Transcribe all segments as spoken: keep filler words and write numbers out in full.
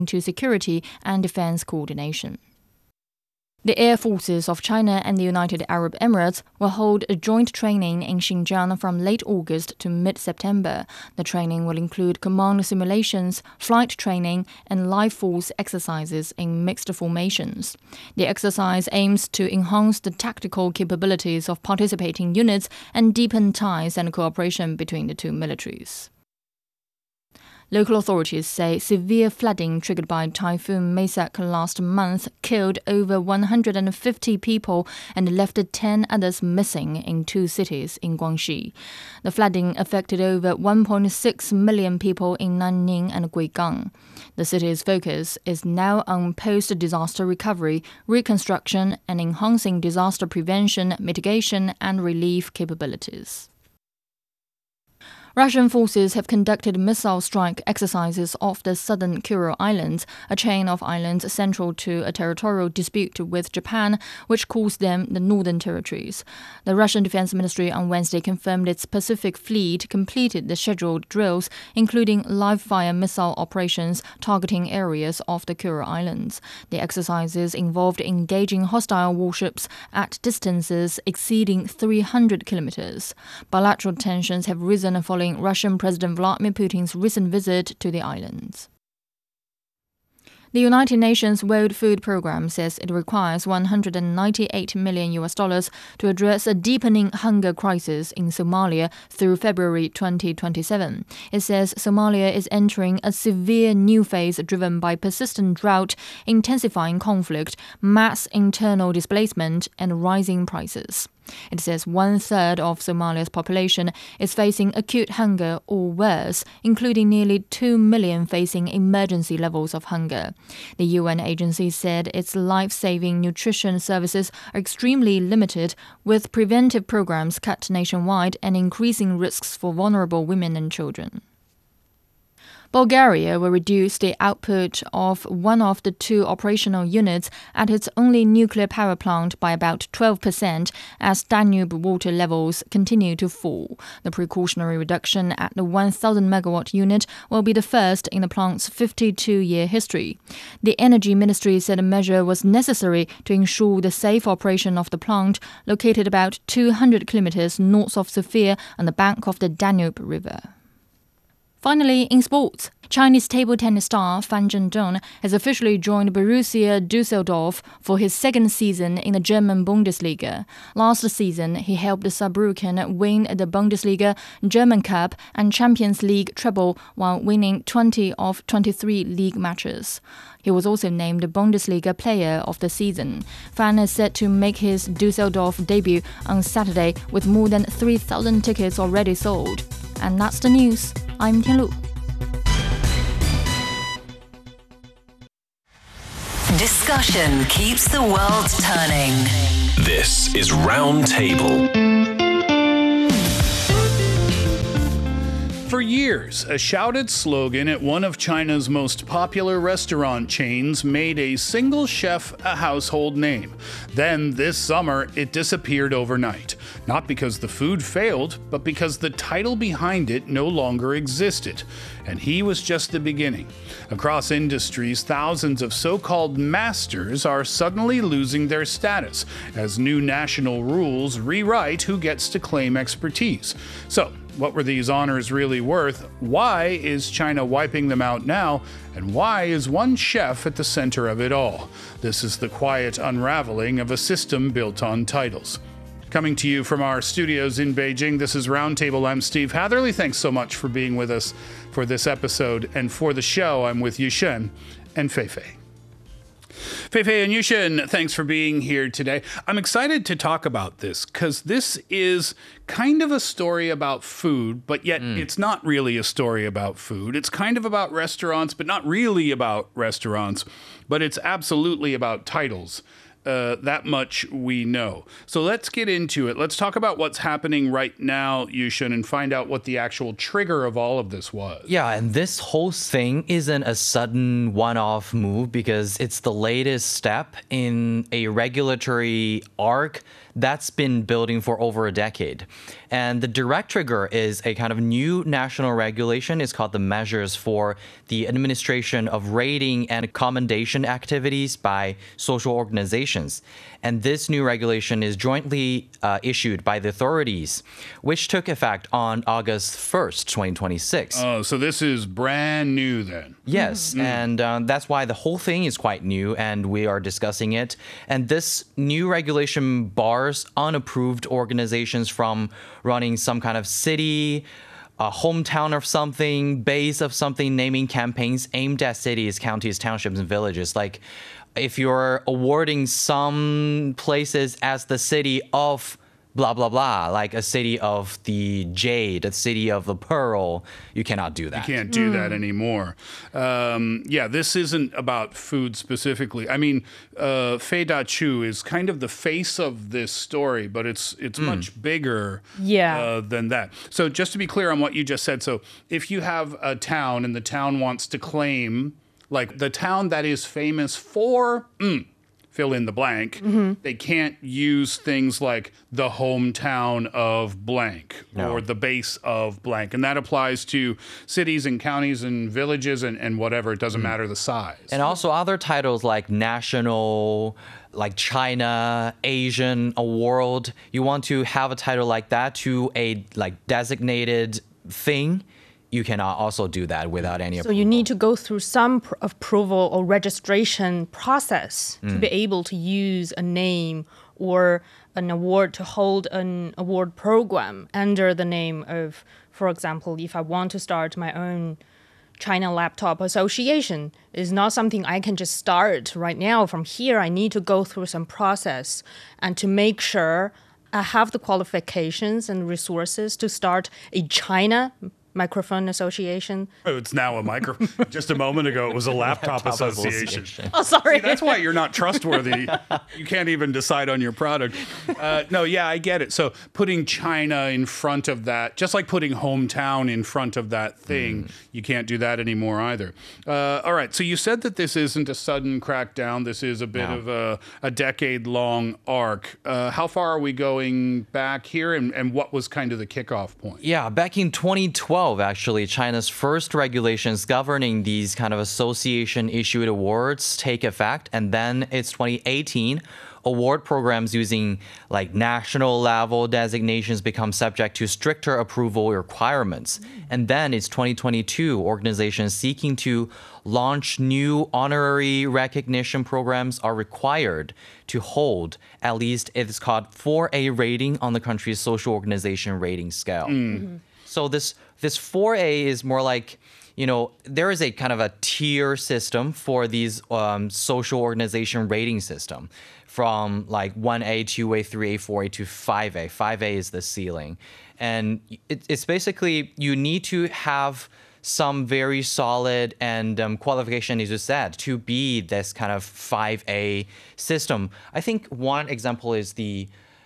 to security and defense coordination. The Air Forces of China and the United Arab Emirates will hold a joint training in Xinjiang from late August to mid-September. The training will include command simulations, flight training, and live force exercises in mixed formations. The exercise aims to enhance the tactical capabilities of participating units and deepen ties and cooperation between the two militaries. Local authorities say severe flooding triggered by Typhoon Maisak last month killed over one hundred fifty people and left ten others missing in two cities in Guangxi. The flooding affected over one point six million people in Nanning and Guigang. The city's focus is now on post-disaster recovery, reconstruction, and enhancing disaster prevention, mitigation, and relief capabilities. Russian forces have conducted missile strike exercises off the southern Kuril Islands, a chain of islands central to a territorial dispute with Japan, which calls them the Northern Territories. The Russian Defense Ministry on Wednesday confirmed its Pacific Fleet completed the scheduled drills, including live-fire missile operations targeting areas off the Kuril Islands. The exercises involved engaging hostile warships at distances exceeding three hundred kilometers. Bilateral tensions have risen following Russian President Vladimir Putin's recent visit to the islands. The United Nations World Food Programme says it requires one hundred ninety-eight million U S dollars to address a deepening hunger crisis in Somalia through February twenty twenty-seven. It says Somalia is entering a severe new phase driven by persistent drought, intensifying conflict, mass internal displacement, and rising prices. It says one-third of Somalia's population is facing acute hunger or worse, including nearly two million facing emergency levels of hunger. The U N agency said its life-saving nutrition services are extremely limited, with preventive programs cut nationwide and increasing risks for vulnerable women and children. Bulgaria will reduce the output of one of the two operational units at its only nuclear power plant by about twelve percent as Danube water levels continue to fall. The precautionary reduction at the one thousand megawatt unit will be the first in the plant's fifty-two-year history. The Energy Ministry said a measure was necessary to ensure the safe operation of the plant, located about two hundred kilometers north of Sofia on the bank of the Danube River. Finally, in sports, Chinese table tennis star Fan Zhendong has officially joined Borussia Düsseldorf for his second season in the German Bundesliga. Last season, he helped Saarbrücken win the Bundesliga, German Cup, and Champions League treble while winning twenty of twenty-three league matches. He was also named the Bundesliga Player of the Season. Fan is set to make his Düsseldorf debut on Saturday with more than three thousand tickets already sold. And that's the news. I'm Tianlu. Discussion keeps the world turning. This is Roundtable. For years, a shouted slogan at one of China's most popular restaurant chains made a single chef a household name. Then, this summer, it disappeared overnight. Not because the food failed, but because the title behind it no longer existed. And he was just the beginning. Across industries, thousands of so-called masters are suddenly losing their status as new national rules rewrite who gets to claim expertise. So, what were these honors really worth? Why is China wiping them out now? And why is one chef at the center of it all? This is the quiet unraveling of a system built on titles. Coming to you from our studios in Beijing, this is Roundtable. I'm Steve Hatherley. Thanks so much for being with us for this episode. And for the show, I'm with Yushen and Feifei. Feifei and Yushen, thanks for being here today. I'm excited to talk about this because this is kind of a story about food, but yet mm. it's not really a story about food. It's kind of about restaurants, but not really about restaurants. But it's absolutely about titles. Uh, that much we know. So let's get into it. Let's talk about what's happening right now, Yushen, and find out what the actual trigger of all of this was. Yeah, and this whole thing isn't a sudden one-off move because it's the latest step in a regulatory arc that's been building for over a decade. And the direct trigger is a kind of new national regulation. It's called the Measures for the Administration of Rating and Commendation Activities by Social Organizations. And this new regulation is jointly uh, issued by the authorities, which took effect on August first, twenty twenty-six. Oh, so this is brand new then. Yes, and uh, that's why the whole thing is quite new, and we are discussing it. And this new regulation bars unapproved organizations from running some kind of city, a hometown of something, base of something, naming campaigns aimed at cities, counties, townships, and villages. Like, if you're awarding some places as the city of blah, blah, blah, like a city of the jade, a city of the pearl, you cannot do that. You can't do that anymore. Um, yeah, this isn't about food specifically. I mean, uh, Fei Dachu is kind of the face of this story, but it's it's much bigger Yeah. uh, than that. So just to be clear on what you just said, so if you have a town and the town wants to claim, like the town that is famous for... Mm, fill in the blank, they can't use things like the hometown of blank No. or the base of blank. And that applies to cities and counties and villages and, and whatever. It doesn't matter the size. And also other titles like national, like China, Asian, a world. You want to have a title like that to a like designated thing. You cannot also do that without any So approval. you need to go through some pr- approval or registration process to be able to use a name or an award to hold an award program under the name of, for example, if I want to start my own China Laptop Association, is not something I can just start right now from here. I need to go through some process and to make sure I have the qualifications and resources to start a China Microphone Association. Oh, it's now a micro. Just a moment ago, it was a laptop, Laptop association. association. Oh, sorry. See, that's why you're not trustworthy. You can't even decide on your product. Uh, no, yeah, I get it. So putting China in front of that, just like putting hometown in front of that thing, mm. you can't do that anymore either. Uh, all right. So you said that this isn't a sudden crackdown. This is a bit No. of a, a decade-long arc. Uh, how far are we going back here, and, and what was kind of the kickoff point? Yeah, back in twenty twelve, actually, China's first regulations governing these kind of association-issued awards take effect. And then it's twenty eighteen, award programs using like national level designations become subject to stricter approval requirements. And then it's twenty twenty-two, organizations seeking to launch new honorary recognition programs are required to hold at least, it's called four A rating on the country's social organization rating scale. Mm-hmm. So this this four A is more like, you know, there is a kind of a tier system for these um, social organization rating system, from like one A, two A, three A, four A to five A. five A is the ceiling. And it, it's basically you need to have some very solid and um, qualification, as you said, to be this kind of five A system. I think one example is the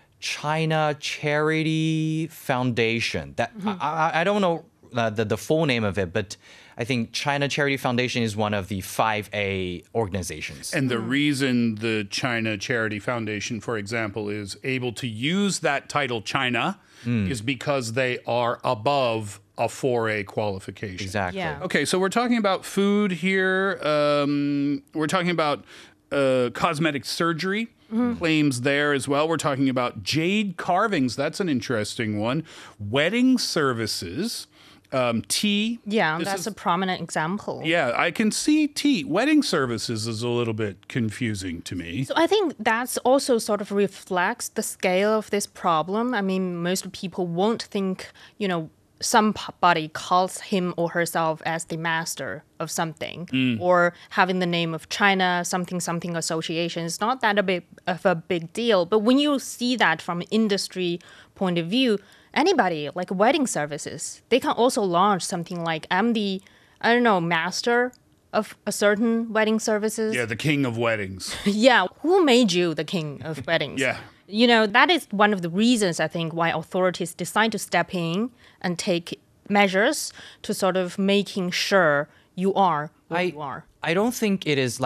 China Charity Foundation. That mm-hmm. I, I don't know uh, the, the full name of it, but I think China Charity Foundation is one of the five A organizations. And the reason the China Charity Foundation, for example, is able to use that title China mm. is because they are above a four A qualification. Exactly. Yeah. Okay, so we're talking about food here. Um, we're talking about uh, cosmetic surgery. Mm-hmm. Claims there as well. We're talking about jade carvings. That's an interesting one. Wedding services. Um, tea. Yeah, This that's is- a prominent example. Yeah, I can see tea. Wedding services is a little bit confusing to me. So I think that's also sort of reflects the scale of this problem. I mean, most people won't think, you know, somebody calls him or herself as the master of something or having the name of China something something association. It's not that a bit of a big deal. But when you see that from an industry point of view, anybody like wedding services, they can also launch something like I'm the, I don't know, master of a certain wedding services. Yeah, the king of weddings. Yeah, who made you the king of weddings? Yeah. You know, that is one of the reasons, I think, why authorities decide to step in and take measures to sort of making sure you are what I, you are. I don't think it is like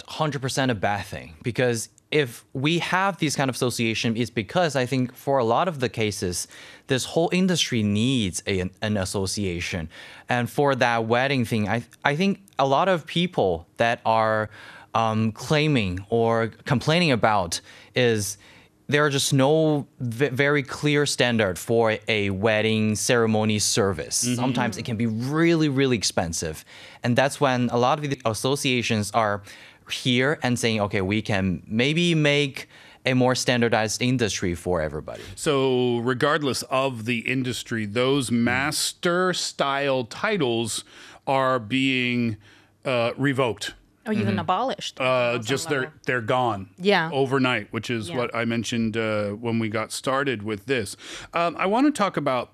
one hundred percent a bad thing, because if we have these kind of association, it's because I think for a lot of the cases, this whole industry needs a, an association. And for that wedding thing, I I think a lot of people that are um, claiming or complaining about is there are just no v- very clear standard for a wedding ceremony service. Mm-hmm. Sometimes it can be really, really expensive. And that's when a lot of the associations are here and saying, okay, we can maybe make a more standardized industry for everybody. So regardless of the industry, those master style titles are being uh, revoked. Or even abolished. Uh, on some just they're level. they're gone Yeah. overnight, which is Yeah. what I mentioned uh, when we got started with this. Um, I want to talk about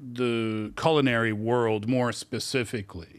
the culinary world more specifically.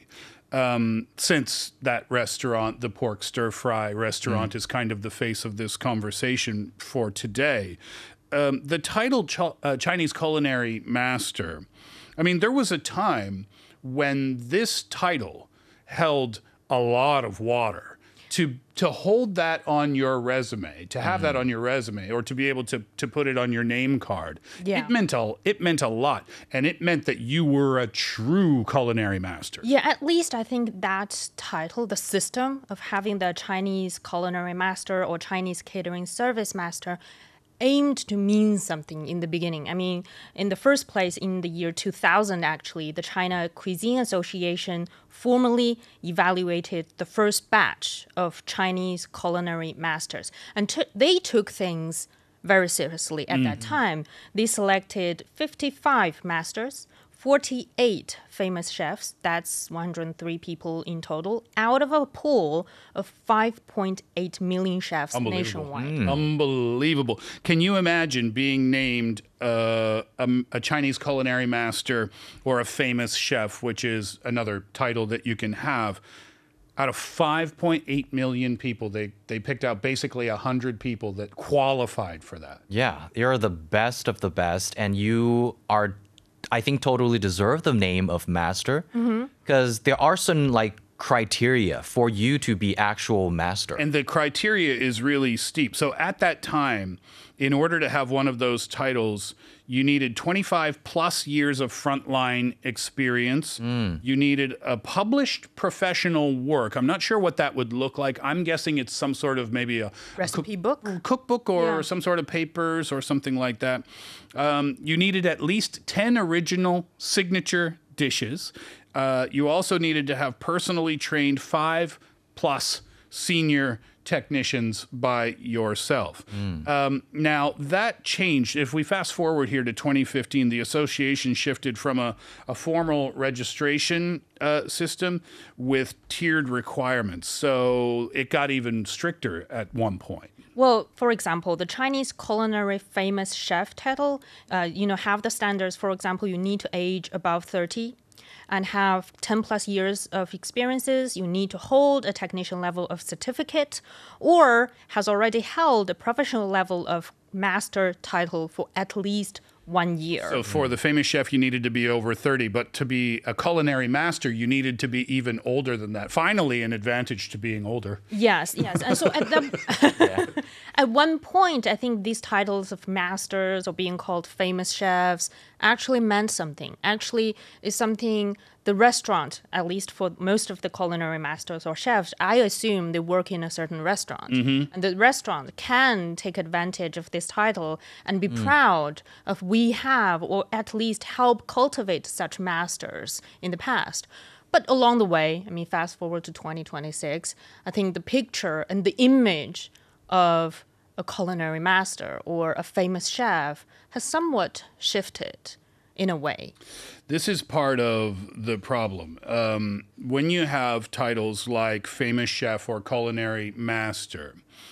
Um, since that restaurant, the Pork Stir Fry restaurant, is kind of the face of this conversation for today. Um, the title Ch- uh, Chinese Culinary Master, I mean, there was a time when this title held a lot of water. To to hold that on your resume, to have that on your resume, or to be able to to put it on your name card, Yeah. it meant a it meant a lot, and it meant that you were a true culinary master. Yeah, at least I think that title, the system of having the Chinese culinary master or Chinese catering service master, aimed to mean something in the beginning. I mean, in the first place, in the year two thousand, actually, the China Cuisine Association formally evaluated the first batch of Chinese culinary masters. And t- they took things very seriously at that time. They selected fifty-five masters, forty-eight famous chefs, that's one hundred three people in total, out of a pool of five point eight million chefs Unbelievable. nationwide. Unbelievable. Can you imagine being named uh, a, a Chinese culinary master or a famous chef, which is another title that you can have? Out of five point eight million people, they, they picked out basically one hundred people that qualified for that. Yeah, you're the best of the best, and you are, I think, totally deserve the name of master, because there are certain like criteria for you to be actual master. And the criteria is really steep. So at that time, in order to have one of those titles, you needed twenty-five plus years of frontline experience. You needed a published professional work. I'm not sure what that would look like. I'm guessing it's some sort of maybe a Recipe book? cookbook or Yeah. some sort of papers or something like that. Um, you needed at least ten original signature dishes. Uh, you also needed to have personally trained five plus senior technicians by yourself. Um, now, that changed. If we fast forward here to twenty fifteen, the association shifted from a, a formal registration uh, system with tiered requirements. So it got even stricter at one point. Well, for example, the Chinese culinary famous chef title, uh, you know, have the standards. For example, you need to age above thirty and have ten plus years of experiences. You need to hold a technician level of certificate or has already held a professional level of master title for at least one year. So for the famous chef, you needed to be over thirty, but to be a culinary master, you needed to be even older than that. Finally, an advantage to being older. Yes, yes. And so at the at one point, I think these titles of masters or being called famous chefs actually meant something. Actually, is something the restaurant, at least for most of the culinary masters or chefs, I assume they work in a certain restaurant. And the restaurant can take advantage of this title and be proud of we have or at least help cultivate such masters in the past. But along the way, I mean, fast forward to twenty twenty-six, I think the picture and the image of a culinary master or a famous chef has somewhat shifted in a way. This is part of the problem. Um, when you have titles like famous chef or culinary master,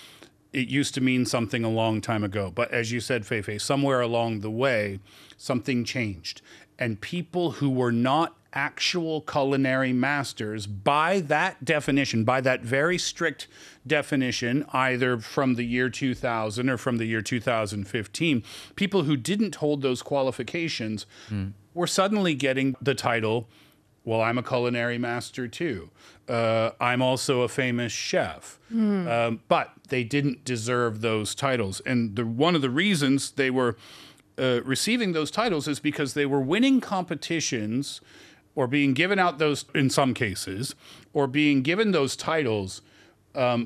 it used to mean something a long time ago. But as you said, Feifei, somewhere along the way, something changed. And people who were not actual culinary masters, by that definition, by that very strict definition, either from the year two thousand or from the year two thousand fifteen, people who didn't hold those qualifications were suddenly getting the title well, I'm a culinary master too. Uh, I'm also a famous chef. Um, but they didn't deserve those titles. And the, one of the reasons they were uh, receiving those titles is because they were winning competitions or being given out those, in some cases, or being given those titles um,